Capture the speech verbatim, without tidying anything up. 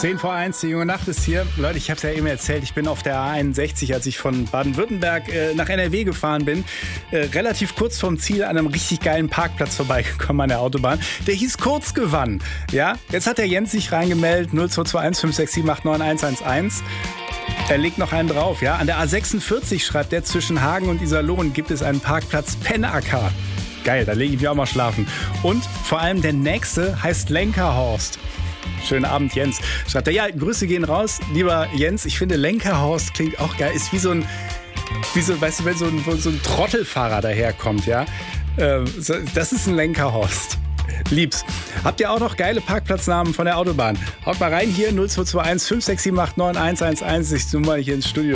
zehn vor eins, die junge Nacht ist hier. Leute, ich habe es ja eben erzählt, ich bin auf der A einundsechzig, als ich von Baden-Württemberg äh, nach N R W gefahren bin. Äh, relativ kurz vorm Ziel an einem richtig geilen Parkplatz vorbeigekommen an der Autobahn. Der hieß Kurzgewann. Ja, jetzt hat der Jens sich reingemeldet, null zwei zwei eins fünf sechs sieben acht neun eins eins eins. Er legt noch einen drauf, ja. An der A sechsundvierzig, schreibt der, zwischen Hagen und Iserlohn gibt es einen Parkplatz Pennacker. Geil, da lege ich mich auch mal schlafen. Und vor allem der nächste heißt Lenkerhorst. Schönen Abend, Jens. Schreibt er, ja, Grüße gehen raus, lieber Jens. Ich finde, Lenkerhorst klingt auch geil. Ist wie so ein, wie so, weißt du, wenn so ein, so ein Trottelfahrer daherkommt, ja. Ähm, das ist ein Lenkerhorst. Lieb's. Habt ihr auch noch geile Parkplatznamen von der Autobahn? Haut mal rein hier, null zwei zwei eins fünf sechs sieben acht neun eins eins eins. Ich zoome mal hier ins Studio.